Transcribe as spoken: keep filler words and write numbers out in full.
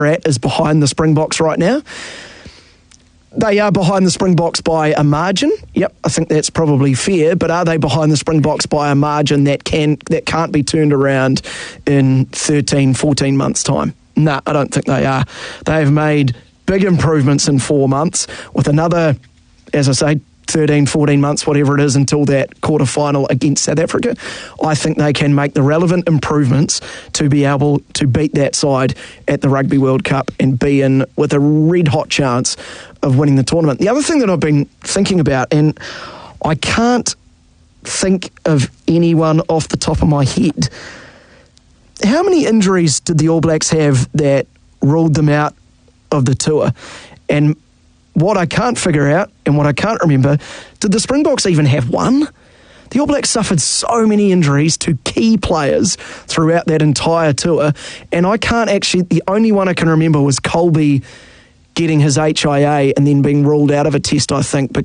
at is behind the Springboks right now. They are behind the Springboks by a margin. Yep, I think that's probably fair. But are they behind the Springboks by a margin that can that can't be turned around in thirteen, fourteen months' time? No, I don't think they are. They have made big improvements in four months with another, as I say, thirteen, fourteen months, whatever it is, until that quarter-final against South Africa. I think they can make the relevant improvements to be able to beat that side at the Rugby World Cup and be in with a red-hot chance of winning the tournament. The other thing that I've been thinking about, and I can't think of anyone off the top of my head, how many injuries did the All Blacks have that ruled them out of the tour? And what I can't figure out and what I can't remember, did the Springboks even have one? The All Blacks suffered so many injuries to key players throughout that entire tour, and I can't actually, the only one I can remember was Colby getting his H I A and then being ruled out of a test, I think,